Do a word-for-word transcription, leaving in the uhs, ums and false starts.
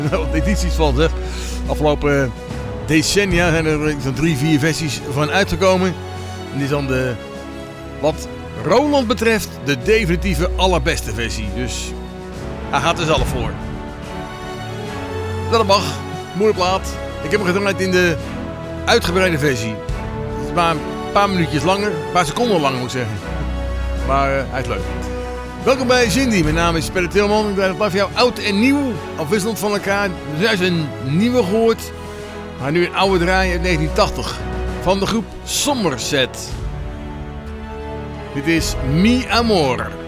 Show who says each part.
Speaker 1: edities van, zeg. Afgelopen decennia zijn er zo'n drie, vier versies van uitgekomen. En dit is dan de, wat Roland betreft, de definitieve allerbeste versie. Dus hij gaat er zelf voor. Dat mag. Mooie plaat. Ik heb hem gedraaid in de uitgebreide versie. Het is maar een paar minuutjes langer. Een paar seconden langer moet ik zeggen. Maar uh, hij is leuk. Welkom bij Cindy. Mijn naam is Pelle Tilman. Ik draai het live voor jou oud en nieuw. Afwisselend van elkaar. Er is een nieuwe gehoord. Maar nu een oude draai uit negentien tachtig. Van de groep Somerset. Dit is Mi Amor.